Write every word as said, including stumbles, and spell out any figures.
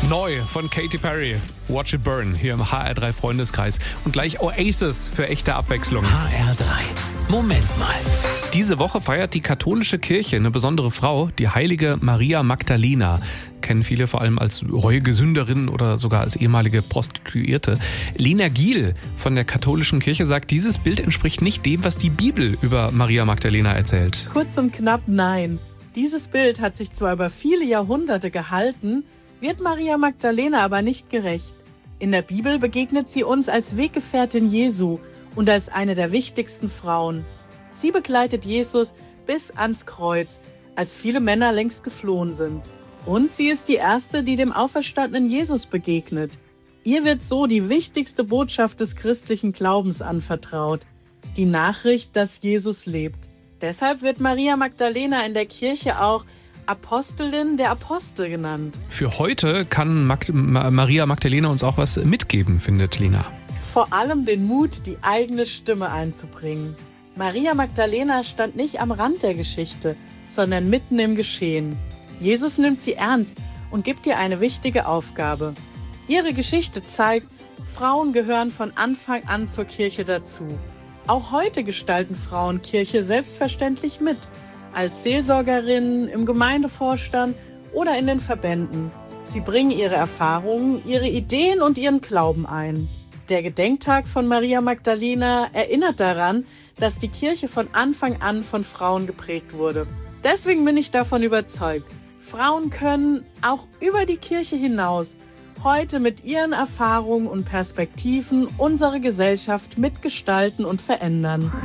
Neu von Katy Perry. Watch It Burn hier im H R drei Freundeskreis. Und gleich Oasis für echte Abwechslung. H R drei. Moment mal. Diese Woche feiert die katholische Kirche eine besondere Frau, die heilige Maria Magdalena. Kennen viele vor allem als reuige Sünderin oder sogar als ehemalige Prostituierte. Lena Giel von der katholischen Kirche sagt, dieses Bild entspricht nicht dem, was die Bibel über Maria Magdalena erzählt. Kurz und knapp nein. Dieses Bild hat sich zwar über viele Jahrhunderte gehalten, wird Maria Magdalena aber nicht gerecht. In der Bibel begegnet sie uns als Weggefährtin Jesu und als eine der wichtigsten Frauen. Sie begleitet Jesus bis ans Kreuz, als viele Männer längst geflohen sind. Und sie ist die erste, die dem auferstandenen Jesus begegnet. Ihr wird so die wichtigste Botschaft des christlichen Glaubens anvertraut: die Nachricht, dass Jesus lebt. Deshalb wird Maria Magdalena in der Kirche auch Apostelin der Apostel genannt. Für heute kann Mag- Ma- Maria Magdalena uns auch was mitgeben, findet Lena. Vor allem den Mut, die eigene Stimme einzubringen. Maria Magdalena stand nicht am Rand der Geschichte, sondern mitten im Geschehen. Jesus nimmt sie ernst und gibt ihr eine wichtige Aufgabe. Ihre Geschichte zeigt, Frauen gehören von Anfang an zur Kirche dazu. Auch heute gestalten Frauen Kirche selbstverständlich mit, als Seelsorgerinnen, im Gemeindevorstand oder in den Verbänden. Sie bringen ihre Erfahrungen, ihre Ideen und ihren Glauben ein. Der Gedenktag von Maria Magdalena erinnert daran, dass die Kirche von Anfang an von Frauen geprägt wurde. Deswegen bin ich davon überzeugt, Frauen können auch über die Kirche hinaus heute mit ihren Erfahrungen und Perspektiven unsere Gesellschaft mitgestalten und verändern.